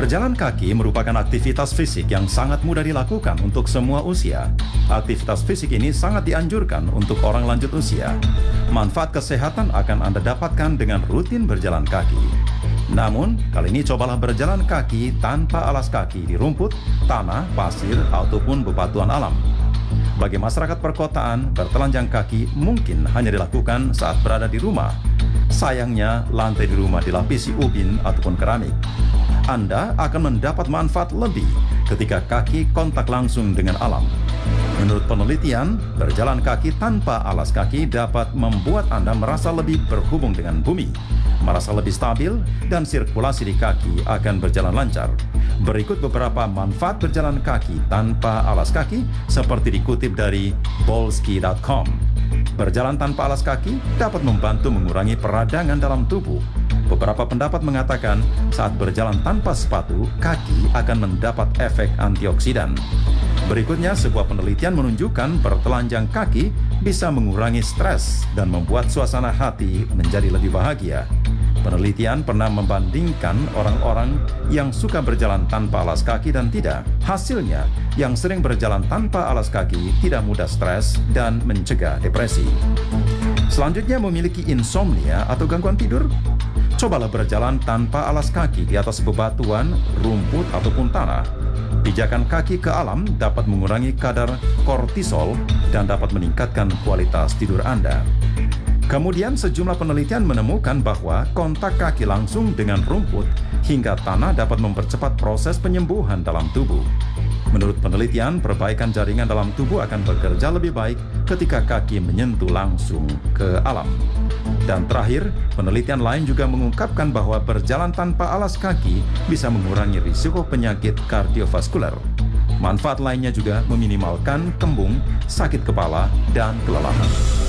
Berjalan kaki merupakan aktivitas fisik yang sangat mudah dilakukan untuk semua usia. Aktivitas fisik ini sangat dianjurkan untuk orang lanjut usia. Manfaat kesehatan akan Anda dapatkan dengan rutin berjalan kaki. Namun, kali ini cobalah berjalan kaki tanpa alas kaki di rumput, tanah, pasir, ataupun bebatuan alam. Bagi masyarakat perkotaan, bertelanjang kaki mungkin hanya dilakukan saat berada di rumah. Sayangnya, lantai di rumah dilapisi ubin ataupun keramik. Anda akan mendapat manfaat lebih ketika kaki kontak langsung dengan alam. Menurut penelitian, berjalan kaki tanpa alas kaki dapat membuat Anda merasa lebih berhubung dengan bumi, merasa lebih stabil, dan sirkulasi di kaki akan berjalan lancar. Berikut beberapa manfaat berjalan kaki tanpa alas kaki seperti dikutip dari bolski.com. Berjalan tanpa alas kaki dapat membantu mengurangi peradangan dalam tubuh. Beberapa pendapat mengatakan saat berjalan tanpa sepatu, kaki akan mendapat efek antioksidan. Berikutnya, sebuah penelitian menunjukkan bertelanjang kaki bisa mengurangi stres dan membuat suasana hati menjadi lebih bahagia. Penelitian pernah membandingkan orang-orang yang suka berjalan tanpa alas kaki dan tidak. Hasilnya, yang sering berjalan tanpa alas kaki tidak mudah stres dan mencegah depresi. Selanjutnya, memiliki insomnia atau gangguan tidur? Cobalah berjalan tanpa alas kaki di atas bebatuan, rumput, ataupun tanah. Pijakan kaki ke alam dapat mengurangi kadar kortisol dan dapat meningkatkan kualitas tidur Anda. Kemudian sejumlah penelitian menemukan bahwa kontak kaki langsung dengan rumput hingga tanah dapat mempercepat proses penyembuhan dalam tubuh. Menurut penelitian, perbaikan jaringan dalam tubuh akan bekerja lebih baik ketika kaki menyentuh langsung ke alam. Dan terakhir, penelitian lain juga mengungkapkan bahwa berjalan tanpa alas kaki bisa mengurangi risiko penyakit kardiovaskuler. Manfaat lainnya juga meminimalkan kembung, sakit kepala, dan kelelahan.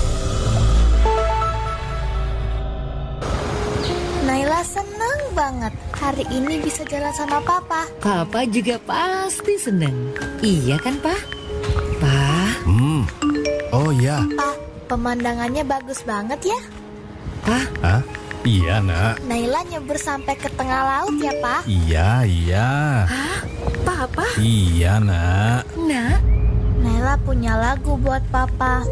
Naila senang banget hari ini bisa jalan sama Papa. Papa juga pasti senang. Iya kan, Pa? Pa? Oh iya. Pa, pemandangannya bagus banget ya. Pa? Hah? Iya, Nak. Naila nyebur sampai ke tengah laut ya, Pa. Iya. Hah? Papa? Iya, Nak. Nak? Naila punya lagu buat Papa.